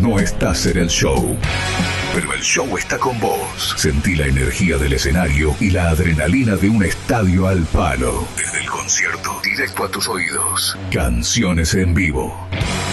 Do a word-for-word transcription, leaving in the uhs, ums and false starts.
no estás en el show, pero el show está con vos. Sentí la energía del escenario y la adrenalina de un estadio al palo. Desde el concierto, directo a tus oídos. Canciones en vivo.